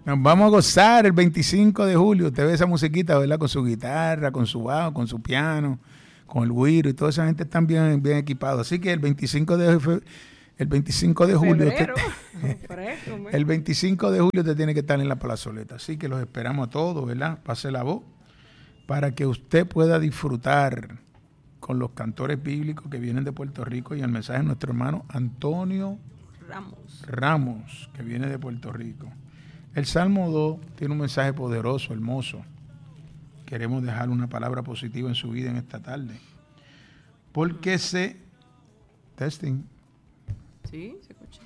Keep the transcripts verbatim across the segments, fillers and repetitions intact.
Nos vamos a gozar el veinticinco de julio. Usted ve esa musiquita, ¿verdad? Con su guitarra, con su bajo, con su piano, con el güiro, y toda esa gente están bien, bien equipados. Así que el veinticinco de julio, el veinticinco de julio, Febrero. usted, Fresco, man. el veinticinco de julio usted tiene que estar en la plazoleta. Así que los esperamos a todos, ¿verdad? Pase la voz para que usted pueda disfrutar con los cantores bíblicos que vienen de Puerto Rico y el mensaje de nuestro hermano Antonio Ramos. Ramos, que viene de Puerto Rico. El Salmo dos tiene un mensaje poderoso, hermoso. Queremos dejar una palabra positiva en su vida en esta tarde. Porque se... Testing. Sí, se escucha.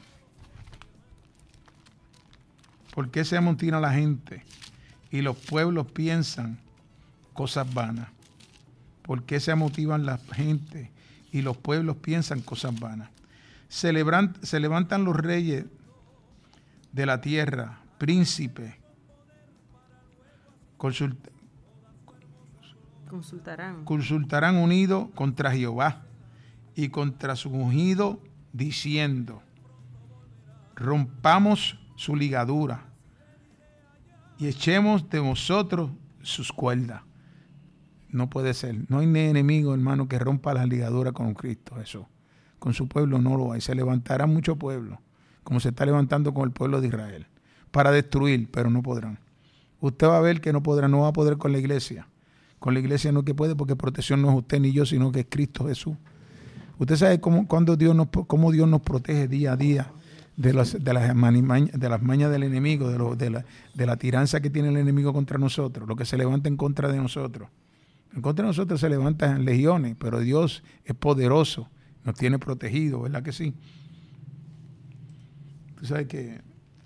¿Por qué se amontina la gente y los pueblos piensan cosas vanas? ¿Por qué se amotivan la gente y los pueblos piensan cosas vanas? Se, lebran, se levantan los reyes de la tierra, príncipes, consult, Consultarán. consultarán unidos contra Jehová y contra su ungido, diciendo: rompamos su ligadura y echemos de vosotros sus cuerdas. No puede ser. No hay enemigo, hermano, que rompa las ligaduras con Cristo Jesús. Con su pueblo no lo hay. Se levantará mucho pueblo, como se está levantando con el pueblo de Israel, para destruir, pero no podrán. Usted va a ver que no podrá, no va a poder con la iglesia. Con la iglesia no que puede, porque protección no es usted ni yo, sino que es Cristo Jesús. Usted sabe cómo, cuando Dios nos, cómo Dios nos protege día a día de las, de las, manimañas, de las mañas del enemigo, de, lo, de, la, de la tiranza que tiene el enemigo contra nosotros, lo que se levanta en contra de nosotros. En contra de nosotros se levantan legiones, pero Dios es poderoso, nos tiene protegidos, ¿verdad que sí? Tú sabes que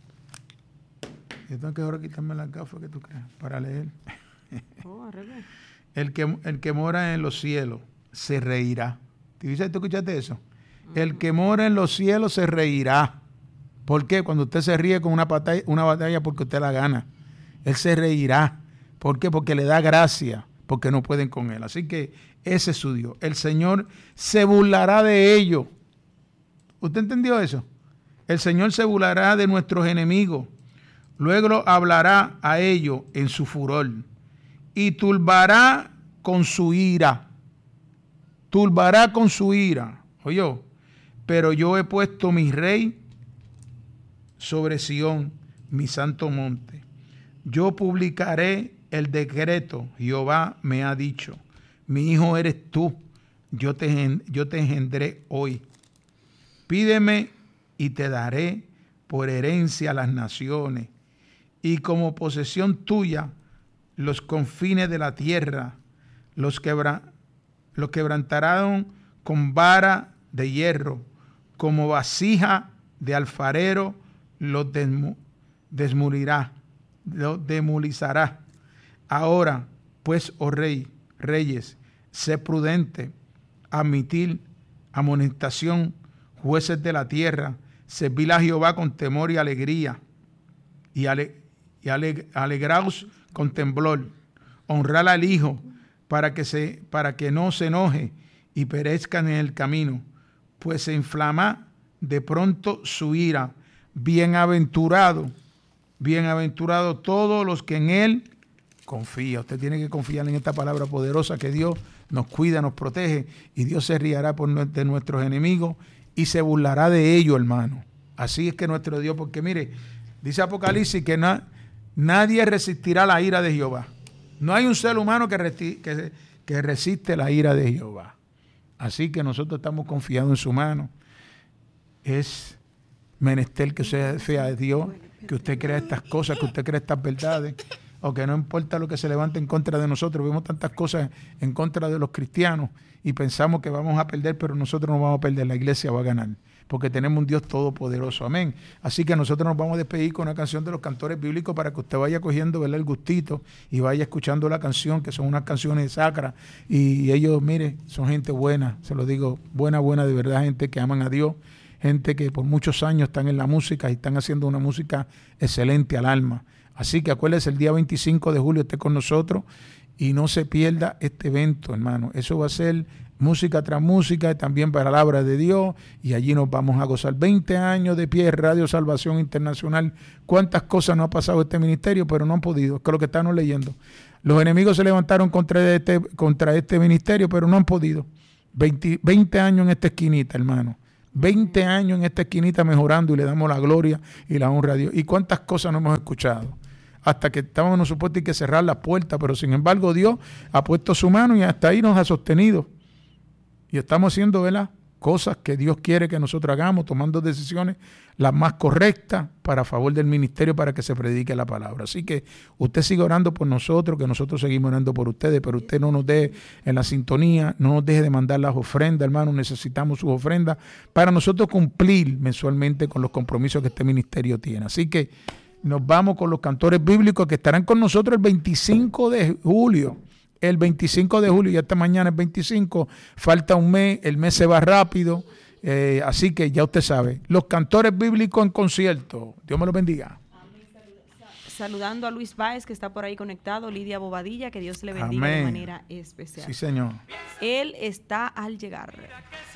yo tengo que ahora quitarme las gafas, que tú crees, para leer. Oh, arregle. El que, el que mora en los cielos se reirá. ¿Tú escuchaste eso? Uh-huh. El que mora en los cielos se reirá. ¿Por qué? Cuando usted se ríe con una batalla, una batalla porque usted la gana. Él se reirá. ¿Por qué? Porque le da gracia, porque no pueden con él. Así que ese es su Dios. El Señor se burlará de ellos. ¿Usted entendió eso? El Señor se burlará de nuestros enemigos. Luego hablará a ellos en su furor y turbará con su ira. Turbará con su ira. Oye, pero yo he puesto mi rey sobre Sión, mi santo monte. Yo publicaré el decreto. Jehová me ha dicho: mi hijo eres tú, yo te, yo te engendré hoy. Pídeme y te daré por herencia a las naciones, y como posesión tuya los confines de la tierra. Los, quebra, los quebrantarán con vara de hierro, como vasija de alfarero los desmu, desmulirá, los demolizará. Ahora, pues, oh rey, reyes, sé prudente, admitir amonestación, jueces de la tierra, servir a Jehová con temor y alegría, y, ale, y ale, alegraos con temblor, honrar al Hijo, para que, se, para que no se enoje y perezcan en el camino, pues se inflama de pronto su ira. Bienaventurado, bienaventurado todos los que en Él confían. Usted tiene que confiar en esta palabra poderosa, que Dios nos cuida, nos protege, y Dios se riará por de nuestros enemigos y se burlará de ellos, hermano. Así es que nuestro Dios, porque mire, dice Apocalipsis que na, nadie resistirá la ira de Jehová. No hay un ser humano que, resti, que, que resiste la ira de Jehová. Así que nosotros estamos confiados en su mano. Es menester que usted sea de Dios, que usted crea estas cosas, que usted crea estas verdades, o que no importa lo que se levante en contra de nosotros. Vemos tantas cosas en contra de los cristianos y pensamos que vamos a perder, pero nosotros no vamos a perder, la iglesia va a ganar, porque tenemos un Dios todopoderoso. Amén. Así que nosotros nos vamos a despedir con una canción de los cantores bíblicos para que usted vaya cogiendo, ¿verdad?, el gustito y vaya escuchando la canción, que son unas canciones sacras, y ellos, mire, son gente buena, se lo digo, buena, buena de verdad, gente que aman a Dios, gente que por muchos años están en la música y están haciendo una música excelente al alma. Así que acuérdese, el día veinticinco de julio esté con nosotros y no se pierda este evento, hermano. Eso va a ser música tras música, y también palabra de Dios, y allí nos vamos a gozar. veinte años de pie, Radio Salvación Internacional. Cuántas cosas no ha pasado este ministerio, pero no han podido, es que lo que estamos leyendo. Los enemigos se levantaron contra este, contra este ministerio, pero no han podido. veinte, veinte años en esta esquinita, hermano. veinte años en esta esquinita mejorando, y le damos la gloria y la honra a Dios. Y cuántas cosas no hemos escuchado. Hasta que estábamos en supuesto y que cerrar la puerta, pero sin embargo Dios ha puesto su mano y hasta ahí nos ha sostenido. Y estamos haciendo, ¿verdad?, cosas que Dios quiere que nosotros hagamos, tomando decisiones las más correctas para favor del ministerio, para que se predique la palabra. Así que usted sigue orando por nosotros, que nosotros seguimos orando por ustedes, pero usted no nos deje en la sintonía, no nos deje de mandar las ofrendas, hermano. Necesitamos sus ofrendas para nosotros cumplir mensualmente con los compromisos que este ministerio tiene. Así que nos vamos con los cantores bíblicos que estarán con nosotros el veinticinco de julio. El veinticinco de julio, y esta mañana es veinticinco, falta un mes, el mes se va rápido, eh, así que ya usted sabe. Los cantores bíblicos en concierto. Dios me los bendiga. Saludando a Luis Báez, que está por ahí conectado, Lidia Bobadilla, que Dios le bendiga. Amén. De manera especial. Sí, señor. Él está al llegar.